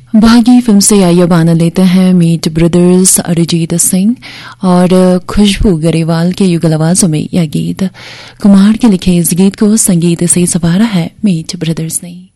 भागी फिल्म से आइए आनंद लेते हैं मीट ब्रदर्स अरिजीत सिंह और खुशबू गरेवाल के युगल आवाजों में यह गीत। कुमार के लिखे इस गीत को संगीत से संवारा है मीट ब्रदर्स ने।